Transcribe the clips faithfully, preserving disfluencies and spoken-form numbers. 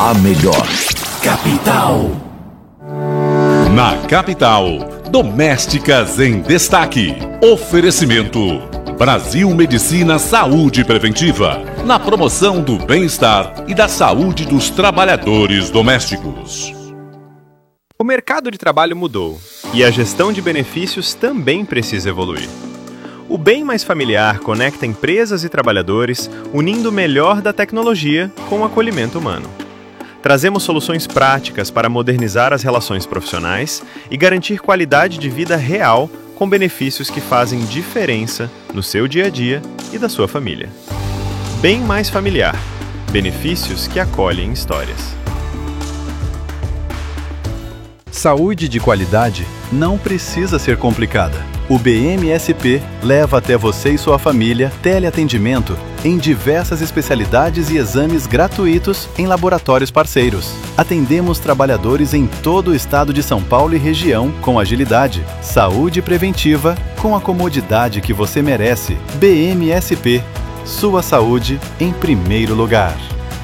A melhor. Capital. Na Capital, Domésticas em Destaque. Oferecimento Brasil Medicina Saúde Preventiva, na promoção do bem-estar e da saúde dos trabalhadores domésticos. O mercado de trabalho mudou e a gestão de benefícios também precisa evoluir. O Bem Mais Familiar conecta empresas e trabalhadores, unindo o melhor da tecnologia com o acolhimento humano. Trazemos soluções práticas para modernizar as relações profissionais e garantir qualidade de vida real com benefícios que fazem diferença no seu dia a dia e da sua família. Bem Mais Familiar. Benefícios que acolhem histórias. Saúde de qualidade não precisa ser complicada. O B M S P leva até você e sua família teleatendimento em diversas especialidades e exames gratuitos em laboratórios parceiros. Atendemos trabalhadores em todo o estado de São Paulo e região com agilidade, saúde preventiva com a comodidade que você merece. B M S P, sua saúde em primeiro lugar.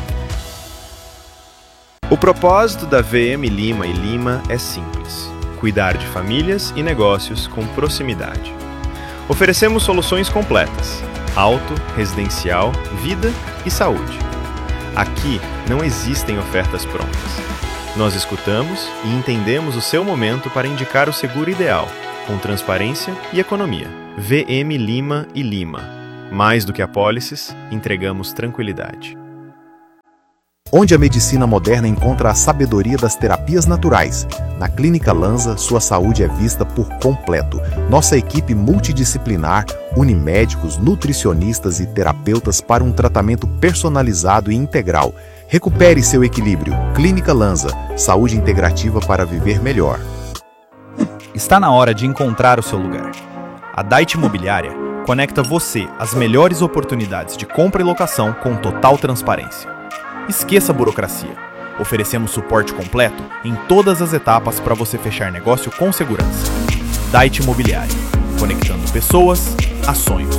O propósito da V M Lima e Lima é simples: cuidar de famílias e negócios com proximidade. Oferecemos soluções completas: auto, residencial, vida e saúde. Aqui não existem ofertas prontas. Nós escutamos e entendemos o seu momento para indicar o seguro ideal, com transparência e economia. V M Lima e Lima. Mais do que apólices, entregamos tranquilidade. Onde a medicina moderna encontra a sabedoria das terapias naturais. Na Clínica Lanza, sua saúde é vista por completo. Nossa equipe multidisciplinar une médicos, nutricionistas e terapeutas para um tratamento personalizado e integral. Recupere seu equilíbrio. Clínica Lanza, saúde integrativa para viver melhor. Está na hora de encontrar o seu lugar. A Dait Imobiliária conecta você às melhores oportunidades de compra e locação com total transparência. Esqueça a burocracia. Oferecemos suporte completo em todas as etapas para você fechar negócio com segurança. Dait Imobiliária, conectando pessoas a sonhos.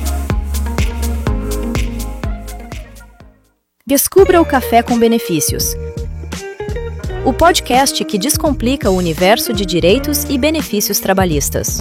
Descubra o Café com Benefícios. O podcast que descomplica o universo de direitos e benefícios trabalhistas.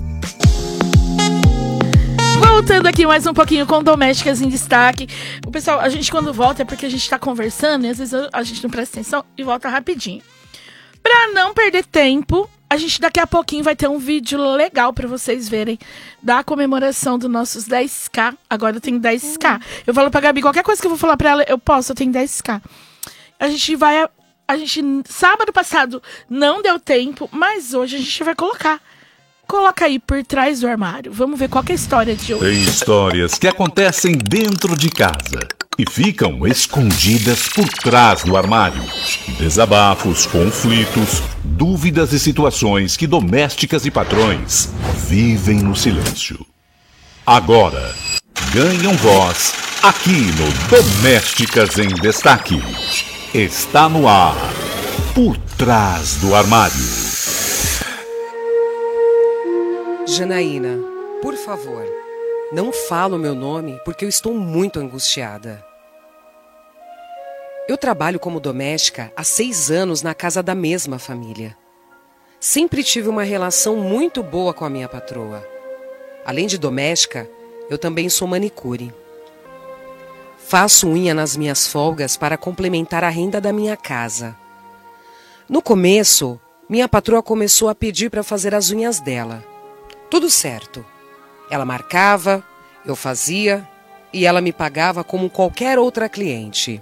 Voltando aqui mais um pouquinho com Domésticas em Destaque. O pessoal, a gente quando volta é porque a gente tá conversando e às vezes a gente não presta atenção e volta rapidinho. Pra não perder tempo, a gente daqui a pouquinho vai ter um vídeo legal pra vocês verem da comemoração dos nossos dez K. Agora eu tenho dez K. Eu falo pra Gabi, qualquer coisa que eu vou falar pra ela, eu posso, eu tenho dez K. A gente vai, a gente, sábado passado não deu tempo, mas hoje a gente vai colocar. Coloca aí por trás do armário. Vamos ver qual que é a história de hoje. Tem histórias que acontecem dentro de casa e ficam escondidas por trás do armário. Desabafos, conflitos, dúvidas e situações que domésticas e patrões vivem no silêncio. Agora, ganham voz aqui no Domésticas em Destaque. Está no ar, Por Trás do Armário. Janaína, por favor, não fala o meu nome porque eu estou muito angustiada. Eu trabalho como doméstica há seis anos na casa da mesma família. Sempre tive uma relação muito boa com a minha patroa. Além de doméstica, eu também sou manicure. Faço unha nas minhas folgas para complementar a renda da minha casa. No começo, minha patroa começou a pedir para fazer as unhas dela. Tudo certo. Ela marcava, eu fazia e ela me pagava como qualquer outra cliente.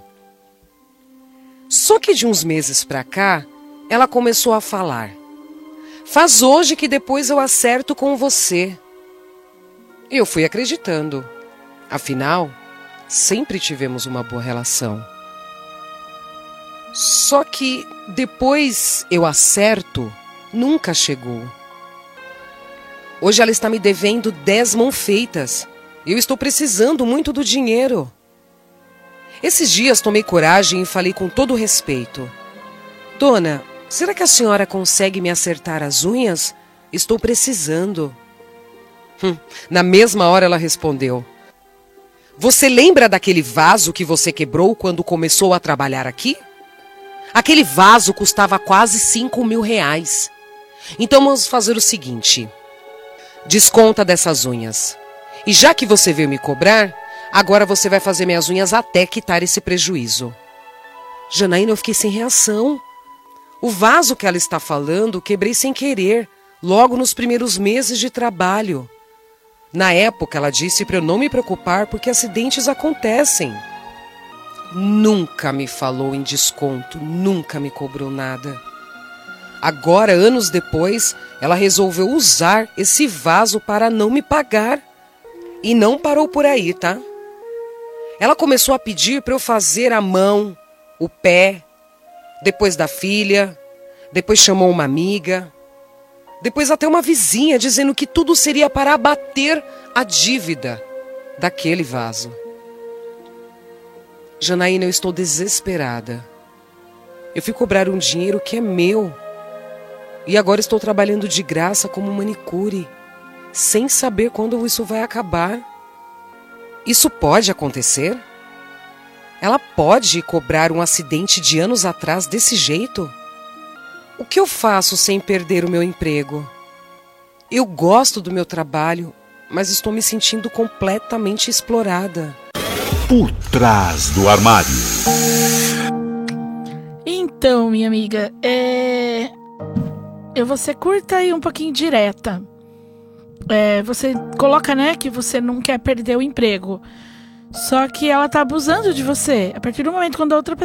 Só que de uns meses pra cá, ela começou a falar: "Faz hoje que depois eu acerto com você." E eu fui acreditando. Afinal, sempre tivemos uma boa relação. Só que depois eu acerto nunca chegou. Hoje ela está me devendo dez mãos feitas. Eu estou precisando muito do dinheiro. Esses dias tomei coragem e falei com todo respeito: "Dona, será que a senhora consegue me acertar as unhas? Estou precisando." Hum, na mesma hora ela respondeu: "Você lembra daquele vaso que você quebrou quando começou a trabalhar aqui? Aquele vaso custava quase cinco mil reais. Então vamos fazer o seguinte. Desconta dessas unhas. E já que você veio me cobrar, agora você vai fazer minhas unhas até quitar esse prejuízo. Janaína, eu fiquei sem reação. O vaso que ela está falando, quebrei sem querer, logo nos primeiros meses de trabalho. Na época, ela disse para eu não me preocupar porque acidentes acontecem. Nunca me falou em desconto, nunca me cobrou nada. Agora, anos depois, ela resolveu usar esse vaso para não me pagar. E não parou por aí, tá? Ela começou a pedir para eu fazer a mão, o pé, depois da filha, depois chamou uma amiga, depois até uma vizinha dizendo que tudo seria para abater a dívida daquele vaso. Janaína, eu estou desesperada. Eu fui cobrar um dinheiro que é meu. E agora estou trabalhando de graça como manicure, sem saber quando isso vai acabar. Isso pode acontecer? Ela pode cobrar um acidente de anos atrás desse jeito? O que eu faço sem perder o meu emprego? Eu gosto do meu trabalho, mas estou me sentindo completamente explorada. Por trás do armário. Então, minha amiga, é... eu vou ser curta e um pouquinho direta. É, você coloca, né, que você não quer perder o emprego. Só que ela tá abusando de você. A partir do momento quando a outra pessoa